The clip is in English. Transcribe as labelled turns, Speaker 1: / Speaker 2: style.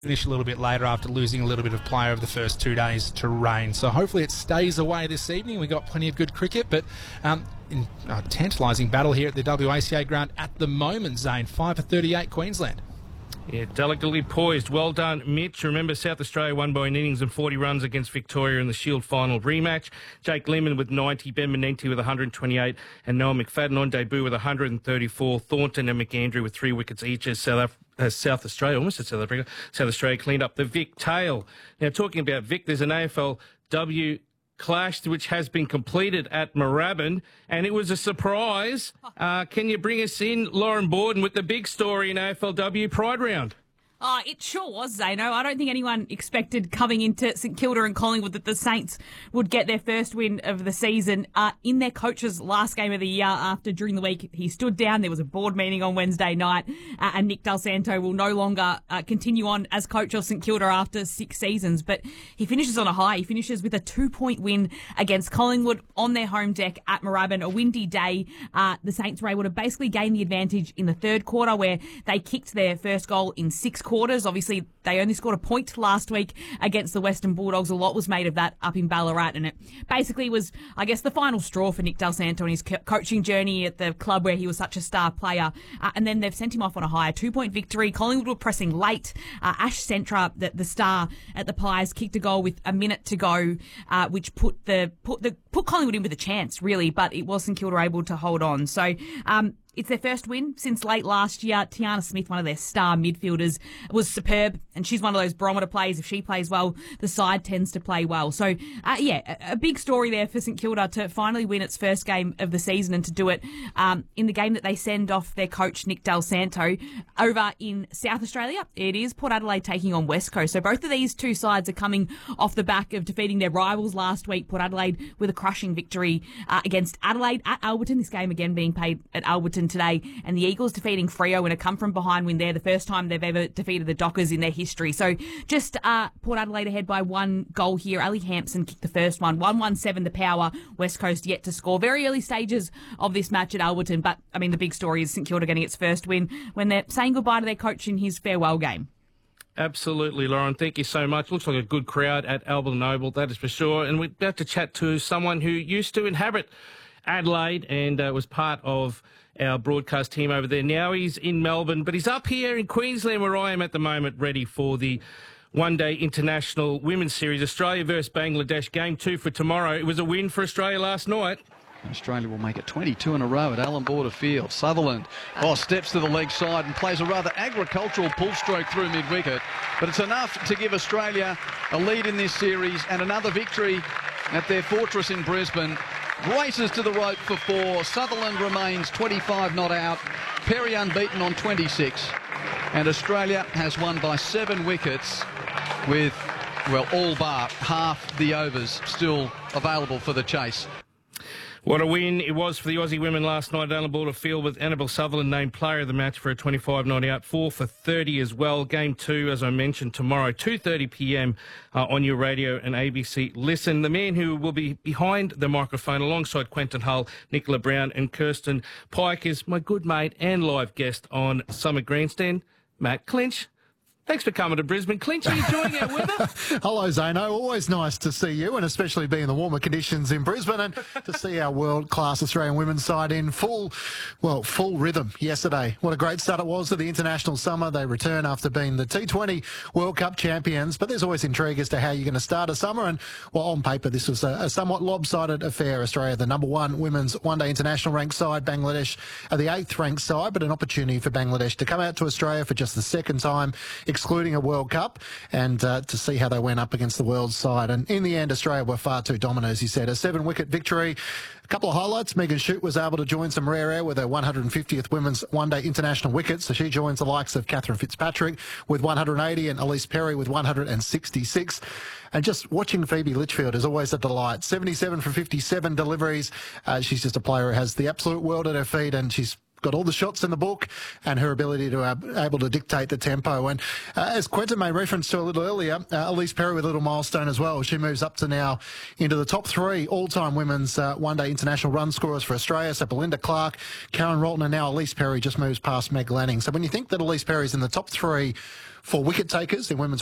Speaker 1: finish a little bit later after losing a little bit of play over the first 2 days to rain. So hopefully it stays away this evening. We got plenty of good cricket, but in a tantalising battle here at the WACA ground at the moment, Zane. 5 for 38 Queensland.
Speaker 2: Yeah, delicately poised. Well done, Mitch. Remember, South Australia won by an innings and 40 runs against Victoria in the Shield final rematch. Jake Lehmann with 90, Ben Menenti with 128, and Noah McFadden on debut with 134. Thornton and McAndrew with 3 wickets each as South Australia, almost at South Africa, South Australia cleaned up the Vic tail. Now, talking about Vic, there's an AFLW clash which has been completed at Moorabbin, and it was a surprise. Can you bring us in, Lauren Borden, with the big story in AFLW Pride Round?
Speaker 3: It sure was, Zano. I don't think anyone expected coming into St Kilda and Collingwood that the Saints would get their first win of the season in their coach's last game of the year after during the week he stood down. There was a board meeting on Wednesday night and Nick Del Santo will no longer continue on as coach of St Kilda after 6 seasons. But he finishes on a high. He finishes with a 2-point win against Collingwood on their home deck at Moorabbin. A windy day. The Saints were able to basically gain the advantage in the third quarter where they kicked their first goal in 6 quarters. Obviously, they only scored a point last week against the Western Bulldogs. A lot was made of that up in Ballarat, and it basically was, I guess, the final straw for Nick Del Santo in his coaching journey at the club where he was such a star player. And then they've sent him off on a high 2-point victory. Collingwood were pressing late. Ash Centra, the star at the Pies, kicked a goal with a minute to go, which put Collingwood in with a chance, really, but it wasn't Kilda able to hold on. So, it's their first win since late last year. Tiana Smith, one of their star midfielders, was superb, and she's one of those barometer players. If she plays well, the side tends to play well. So, a big story there for St Kilda to finally win its first game of the season and to do it in the game that they send off their coach, Nick Del Santo, over in South Australia. It is Port Adelaide taking on West Coast. So both of these two sides are coming off the back of defeating their rivals last week. Port Adelaide with a crushing victory against Adelaide at Alberton. This game again being played at Alberton today, and the Eagles defeating Freo in a come-from-behind win there, the first time they've ever defeated the Dockers in their history. So just Port Adelaide ahead by 1 goal here. Ali Hampson kicked the first one. 117 the power. West Coast yet to score. Very early stages of this match at Alberton, but, I mean, the big story is St Kilda getting its first win when they're saying goodbye to their coach in his farewell game.
Speaker 2: Absolutely, Lauren. Thank you so much. Looks like a good crowd at Albion Oval, that is for sure. And we're about to chat to someone who used to inhabit Adelaide and was part of our broadcast team over there. Now he's in Melbourne, but he's up here in Queensland where I am at the moment, ready for the one-day international women's series, Australia versus Bangladesh. Game 2 for tomorrow. It was a win for Australia last night.
Speaker 4: Australia will make it 22 in a row at Allan Border Field. Sutherland steps to the leg side and plays a rather agricultural pull stroke through mid-wicket. But it's enough to give Australia a lead in this series and another victory at their fortress in Brisbane. Races to the rope for 4. Sutherland remains 25 not out. Perry unbeaten on 26. And Australia has won by 7 wickets with, well, all bar half the overs still available for the chase.
Speaker 2: What a win it was for the Aussie women last night at Allan Border Field, with Annabelle Sutherland named player of the match for a 25 not out, 4 for 30 as well. Game 2, as I mentioned, tomorrow, 2:30 p.m. On your radio and ABC Listen. The man who will be behind the microphone alongside Quentin Hull, Nicola Brown and Kirsten Pike is my good mate and live guest on Summer Grandstand, Matt Clinch. Thanks for coming to Brisbane. Clinch, are you enjoying our weather?
Speaker 5: Hello, Zano. Always nice to see you, and especially being the warmer conditions in Brisbane, and to see our world-class Australian women's side in full rhythm yesterday. What a great start it was to the international summer. They return after being the T20 World Cup champions, but there's always intrigue as to how you're going to start a summer, and, well, on paper, this was a somewhat lopsided affair. Australia, the number 1 women's one-day international ranked side, Bangladesh are the 8th ranked side, but an opportunity for Bangladesh to come out to Australia for just the second time, excluding a World Cup, and to see how they went up against the world side. And in the end, Australia were far too dominant, as he said. A 7-wicket victory. A couple of highlights. Megan Shute was able to join some rare air with her 150th women's one-day international wicket. So she joins the likes of Catherine Fitzpatrick with 180 and Elise Perry with 166. And just watching Phoebe Litchfield is always a delight. 77 from 57 deliveries. She's just a player who has the absolute world at her feet, and she's got all the shots in the book, and her ability to able to dictate the tempo. And as Quentin made reference to a little earlier, Elise Perry with a little milestone as well. She moves up to now into the top 3 all-time women's one-day international run scorers for Australia. So Belinda Clark, Karen Rolton, and now Elise Perry just moves past Meg Lanning. So when you think that Elise Perry's in the top 3 for wicket takers in women's